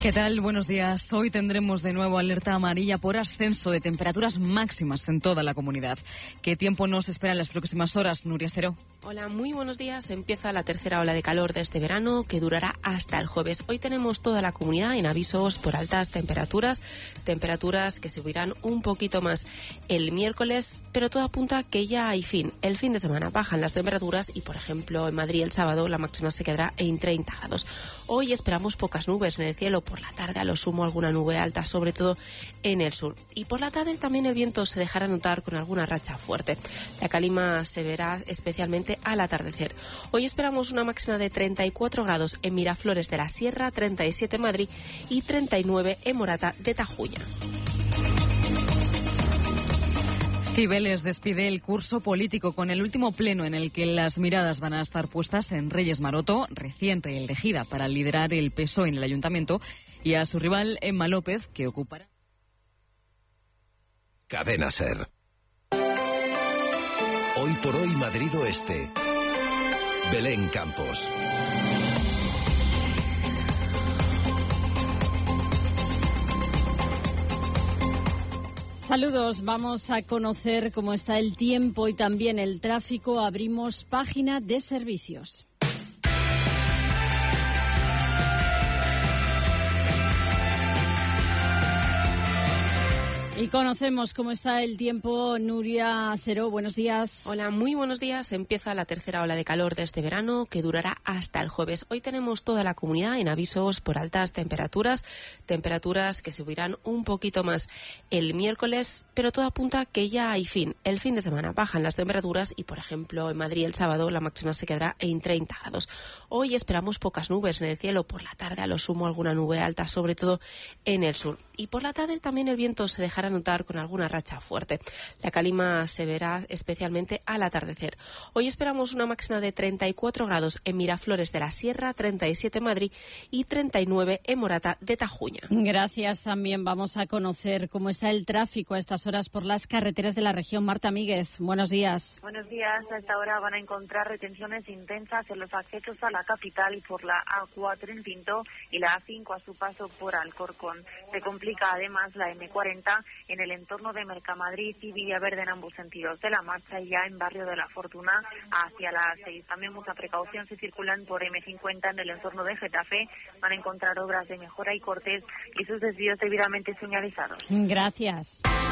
¿Qué tal? Buenos días. Hoy tendremos de nuevo alerta amarilla por ascenso de temperaturas máximas en toda la comunidad. ¿Qué tiempo nos espera en las próximas horas, Nuria Seró? Hola, muy buenos días. Empieza la tercera ola de calor de este verano que durará hasta el jueves. Hoy tenemos toda la comunidad en avisos por altas temperaturas que subirán un poquito más el miércoles, pero todo apunta que ya hay fin. El fin de semana bajan las temperaturas y, por ejemplo, en Madrid el sábado la máxima se quedará en 30 grados. Hoy esperamos pocas nubes en el cielo. Por la tarde a lo sumo alguna nube alta, sobre todo en el sur. Y por la tarde también el viento se dejará notar con alguna racha fuerte. La calima se verá especialmente al atardecer. Hoy esperamos una máxima de 34 grados en Miraflores de la Sierra, 37 en Madrid y 39 en Morata de Tajuña. Cibeles despide el curso político con el último pleno en el que las miradas van a estar puestas en Reyes Maroto, recién elegida para liderar el PSOE en el ayuntamiento, y a su rival Emma López, que ocupará. Cadena SER. Hoy por hoy Madrid Oeste. Belén Campos. Saludos, vamos a conocer cómo está el tiempo y también el tráfico. Abrimos página de servicios. Y conocemos cómo está el tiempo. Nuria Seró, buenos días. Hola, muy buenos días. Empieza la tercera ola de calor de este verano que durará hasta el jueves. Hoy tenemos toda la comunidad en avisos por altas temperaturas que subirán un poquito más el miércoles, pero todo apunta que ya hay fin. El fin de semana bajan las temperaturas y, por ejemplo, en Madrid el sábado la máxima se quedará en 30 grados. Hoy esperamos pocas nubes en el cielo. Por la tarde a lo sumo alguna nube alta, sobre todo en el sur. Y por la tarde también el viento se dejará notar con alguna racha fuerte. La calima se verá especialmente al atardecer. Hoy esperamos una máxima de 34 grados en Miraflores de la Sierra, 37 en Madrid y 39 en Morata de Tajuña. Gracias. También vamos a conocer cómo está el tráfico a estas horas por las carreteras de la región. Marta Míguez, buenos días. Buenos días. A esta hora van a encontrar retenciones intensas en los accesos a la capital por la A4 en Pinto y la A5 a su paso por Alcorcón. Se complica además la M40 en el entorno de Mercamadrid y Villaverde en ambos sentidos de la marcha, y ya en Barrio de la Fortuna hacia las 6. También mucha precaución si circulan por M50 en el entorno de Getafe. Van a encontrar obras de mejora y cortes y sus desvíos debidamente señalizados. Gracias.